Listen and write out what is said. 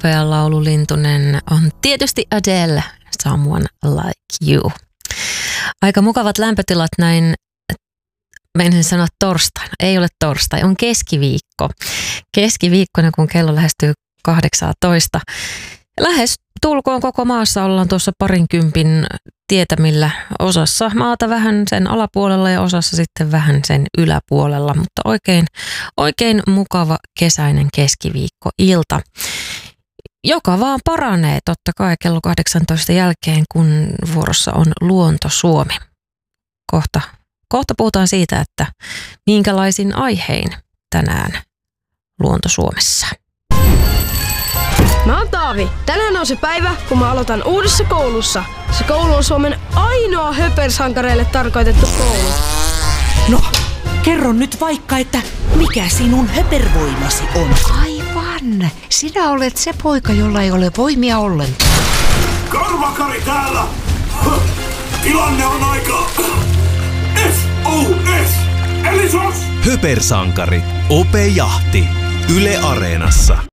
upea laululintunen on tietysti Adele, Someone Like You. Aika mukavat lämpötilat näin, meinasin sanoa torstaina. Ei ole torstai, on keskiviikko. Keskiviikkona, kun kello lähestyy 18. Lähes tulkoon koko maassa ollaan tuossa 20 tietämillä, osassa maata vähän sen alapuolella ja osassa sitten vähän sen yläpuolella, mutta oikein mukava kesäinen keskiviikkoilta, joka vaan paranee totta kai kello 18 jälkeen, kun vuorossa on Luonto Suomi. Kohta puhutaan siitä, että minkälaisin aihein tänään Luonto Suomessa. Mä oon Taavi. Tänään on se päivä, kun mä aloitan uudessa koulussa. Se koulu on Suomen ainoa höpersankareille tarkoitettu koulu. No, kerro nyt vaikka, että mikä sinun höpervoimasi on? Aivan. Sinä olet se poika, jolla ei ole voimia ollenkaan. Karvakari täällä! Tilanne on aika... SOS! Eli SOS! Höpersankari. Ope Jahti. Yle Areenassa.